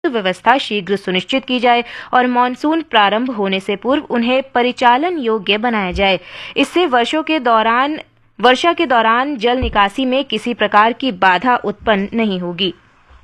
व्यवस्था शीघ्र सुनिश्चित की जाए और मानसून प्रारंभ होने से पूर्व उन्हें परिचालन योग्य बनाया जाए। इससे वर्षा के दौरान जल निकासी में किसी प्रकार की बाधा उत्पन्न नहीं होगी।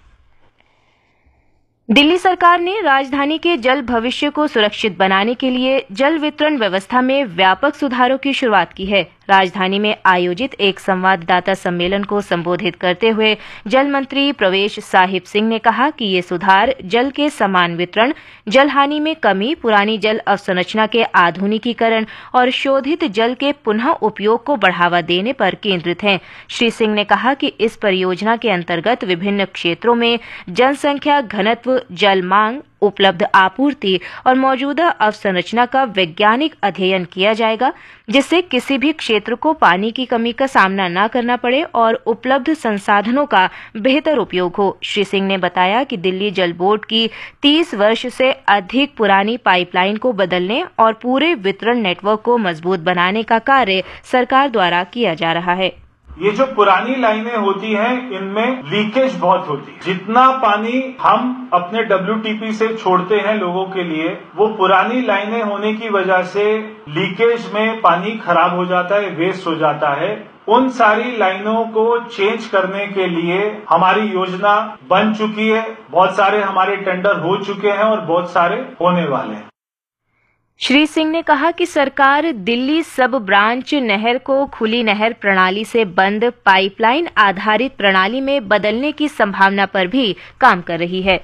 दिल्ली सरकार ने राजधानी के जल भविष्य को सुरक्षित बनाने के लिए जल वितरण व्यवस्था में व्यापक सुधारों की शुरुआत की है। राजधानी में आयोजित एक संवाददाता सम्मेलन को संबोधित करते हुए जल मंत्री प्रवेश साहिब सिंह ने कहा कि ये सुधार जल के समान वितरण, जल हानि में कमी, पुरानी जल अवसंरचना के आधुनिकीकरण और शोधित जल के पुनः उपयोग को बढ़ावा देने पर केंद्रित हैं। श्री सिंह ने कहा कि इस परियोजना के अंतर्गत विभिन्न क्षेत्रों में जनसंख्या घनत्व, जल मांग, उपलब्ध आपूर्ति और मौजूदा अवसंरचना का वैज्ञानिक अध्ययन किया जाएगा, जिससे किसी भी क्षेत्र को पानी की कमी का सामना न करना पड़े और उपलब्ध संसाधनों का बेहतर उपयोग हो। श्री सिंह ने बताया कि दिल्ली जल बोर्ड की 30 वर्ष से अधिक पुरानी पाइपलाइन को बदलने और पूरे वितरण नेटवर्क को मजबूत बनाने का कार्य सरकार द्वारा किया जा रहा है। ये जो पुरानी लाइनें होती हैं, इनमें लीकेज बहुत होती है। जितना पानी हम अपने WTP से छोड़ते हैं लोगों के लिए, वो पुरानी लाइनें होने की वजह से लीकेज में पानी खराब हो जाता है, वेस्ट हो जाता है। उन सारी लाइनों को चेंज करने के लिए हमारी योजना बन चुकी है। बहुत सारे हमारे टेंडर हो चुके हैं और बहुत सारे होने वाले हैं। श्री सिंह ने कहा कि सरकार दिल्ली सब ब्रांच नहर को खुली नहर प्रणाली से बंद पाइपलाइन आधारित प्रणाली में बदलने की संभावना पर भी काम कर रही है।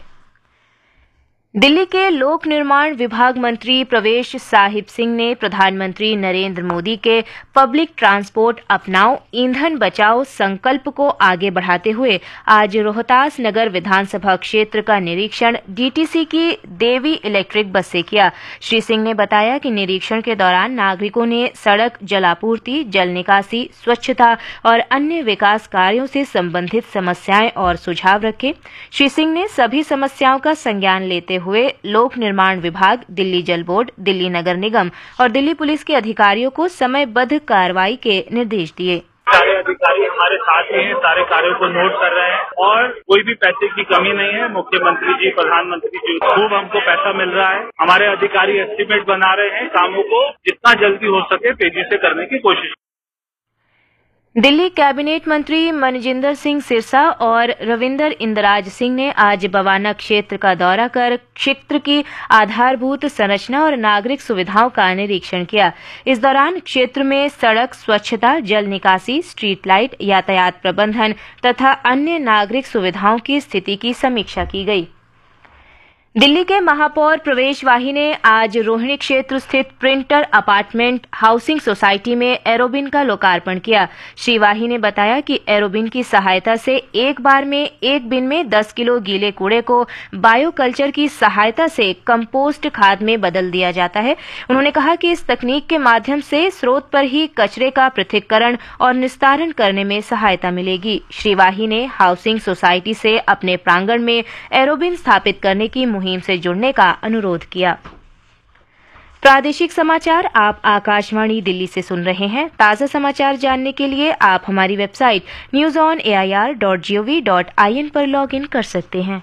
दिल्ली के लोक निर्माण विभाग मंत्री प्रवेश साहिब सिंह ने प्रधानमंत्री नरेंद्र मोदी के पब्लिक ट्रांसपोर्ट अपनाओ, ईंधन बचाओ संकल्प को आगे बढ़ाते हुए आज रोहतास नगर विधानसभा क्षेत्र का निरीक्षण डीटीसी की देवी इलेक्ट्रिक बस से किया। श्री सिंह ने बताया कि निरीक्षण के दौरान नागरिकों ने सड़क, जलापूर्ति, जल निकासी, स्वच्छता और अन्य विकास कार्यों से संबंधित समस्याएं और सुझाव रखे। श्री सिंह ने सभी समस्याओं का संज्ञान लेते हुए लोक निर्माण विभाग, दिल्ली जल बोर्ड, दिल्ली नगर निगम और दिल्ली पुलिस के अधिकारियों को समयबद्ध कार्रवाई के निर्देश दिए। सारे अधिकारी हमारे साथ ही हैं, सारे कार्यों को नोट कर रहे हैं और कोई भी पैसे की कमी नहीं है। मुख्यमंत्री जी, प्रधानमंत्री जी, खूब हमको पैसा मिल रहा है। हमारे अधिकारी एस्टीमेट बना रहे हैं, कामों को जितना जल्दी हो सके तेजी से करने की कोशिश। दिल्ली कैबिनेट मंत्री मनजिंदर सिंह सिरसा और रविंदर इंदराज सिंह ने आज बवाना क्षेत्र का दौरा कर क्षेत्र की आधारभूत संरचना और नागरिक सुविधाओं का निरीक्षण किया। इस दौरान क्षेत्र में सड़क, स्वच्छता, जल निकासी, स्ट्रीट लाइट, यातायात प्रबंधन तथा अन्य नागरिक सुविधाओं की स्थिति की समीक्षा की गई। दिल्ली के महापौर प्रवेश वाही ने आज रोहिणी क्षेत्र स्थित प्रिंटर अपार्टमेंट हाउसिंग सोसाइटी में एरोबिन का लोकार्पण किया। श्री वाही ने बताया कि एरोबिन की सहायता से एक बार में एक बिन में 10 किलो गीले कूड़े को बायो कल्चर की सहायता से कंपोस्ट खाद में बदल दिया जाता है। उन्होंने कहा कि इस तकनीक के माध्यम से स्रोत पर ही कचरे का पृथक्करण और निस्तारण करने में सहायता मिलेगी। श्री वाही ने हाउसिंग सोसाइटी से अपने प्रांगण में एरोबिन स्थापित करने की मुहिम से जुड़ने का अनुरोध किया। प्रादेशिक समाचार आप आकाशवाणी दिल्ली से सुन रहे हैं। ताजा समाचार जानने के लिए आप हमारी वेबसाइट newsonair.gov.in पर लॉगिन कर सकते हैं।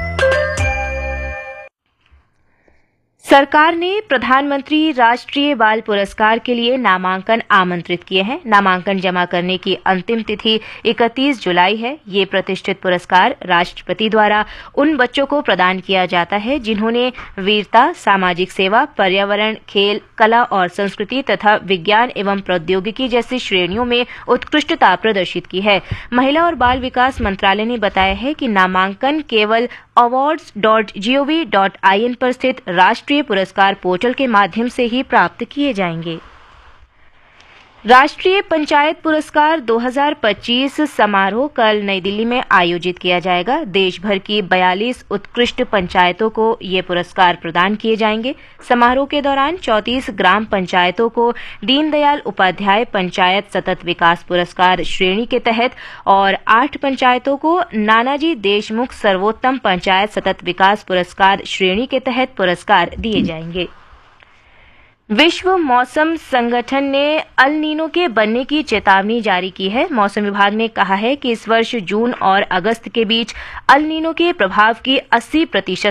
सरकार ने प्रधानमंत्री राष्ट्रीय बाल पुरस्कार के लिए नामांकन आमंत्रित किए हैं। नामांकन जमा करने की अंतिम तिथि 31 जुलाई है। ये प्रतिष्ठित पुरस्कार राष्ट्रपति द्वारा उन बच्चों को प्रदान किया जाता है जिन्होंने वीरता, सामाजिक सेवा, पर्यावरण, खेल, कला और संस्कृति तथा विज्ञान एवं प्रौद्योगिकी जैसी श्रेणियों में उत्कृष्टता प्रदर्शित की है। महिला और बाल विकास मंत्रालय ने बताया है कि नामांकन केवल awards.gov.in पर स्थित राष्ट्रीय पुरस्कार पोर्टल के माध्यम से ही प्राप्त किए जाएंगे। राष्ट्रीय पंचायत पुरस्कार 2025 समारोह कल नई दिल्ली में आयोजित किया जाएगा। देश भर की 42 उत्कृष्ट पंचायतों को ये पुरस्कार प्रदान किए जाएंगे। समारोह के दौरान 34 ग्राम पंचायतों को दीनदयाल उपाध्याय पंचायत सतत विकास पुरस्कार श्रेणी के तहत और 8 पंचायतों को नानाजी देशमुख सर्वोत्तम पंचायत सतत विकास पुरस्कार श्रेणी के तहत पुरस्कार दिए जाएंगे। विश्व मौसम संगठन ने अल नीनो के बनने की चेतावनी जारी की है। मौसम विभाग ने कहा है कि इस वर्ष जून और अगस्त के बीच अल नीनो के प्रभाव की 80%